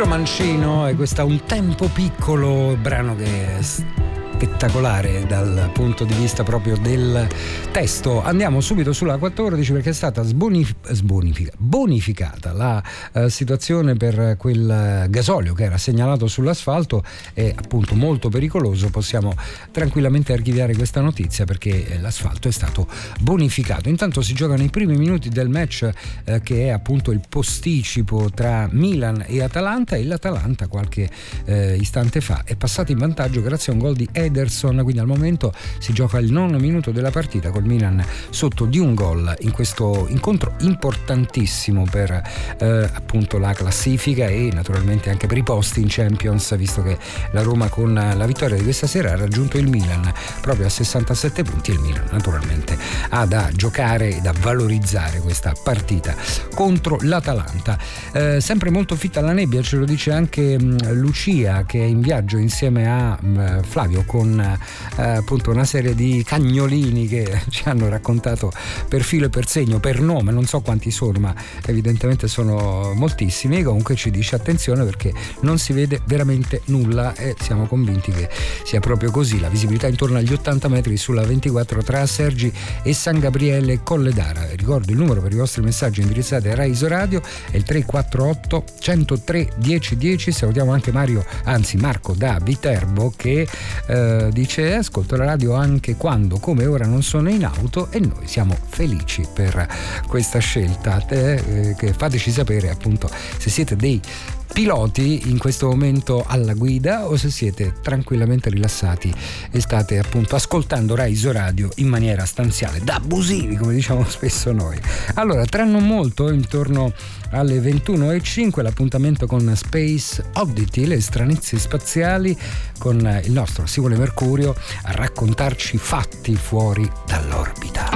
Mancino e questa Un tempo piccolo, brano che è spettacolare dal punto di vista proprio del testo. Andiamo subito sulla 14 perché è stata bonificata la situazione per quel gasolio che era segnalato sull'asfalto, è appunto molto pericoloso. Possiamo tranquillamente archiviare questa notizia perché l'asfalto è stato bonificato. Intanto si giocano i primi minuti del match che è appunto il posticipo tra Milan e Atalanta, e l'Atalanta qualche istante fa è passato in vantaggio grazie a un gol di Ederson, quindi al momento si gioca il 9° minuto della partita col Milan sotto di un gol in questo incontro importantissimo per appunto la classifica e naturalmente anche per i posti in Champions, visto che la Roma con la vittoria di questa sera ha raggiunto il Milan proprio a 67 punti e il Milan naturalmente ha da giocare e da valorizzare questa partita contro l'Atalanta. Sempre molto fitta la nebbia, ce lo dice anche Lucia, che è in viaggio insieme a Flavio con appunto una serie di cagnolini che ci hanno raccontato per filo e per segno, per nome, non so quanti sono, ma evidentemente sono moltissimi. Comunque ci dice attenzione perché non si vede veramente nulla e siamo convinti che sia proprio così. La visibilità intorno agli 80 metri sulla 24 tra Sergi e San Gabriele Colledara. Ricordo il numero per i vostri messaggi indirizzati a Raiso Radio è il 348 103 1010. Salutiamo anche Marco da Viterbo che dice ascolto la radio anche quando come ora non sono in auto, e noi siamo felici per questa scelta. Che fateci sapere appunto se siete dei piloti in questo momento alla guida o se siete tranquillamente rilassati e state appunto ascoltando Raiso Radio in maniera stanziale, da abusivi come diciamo spesso noi. Allora, tra non molto, intorno alle 21:05, l'appuntamento con Space Oddity, le stranezze spaziali, con il nostro Simone Mercurio a raccontarci fatti fuori dall'orbita.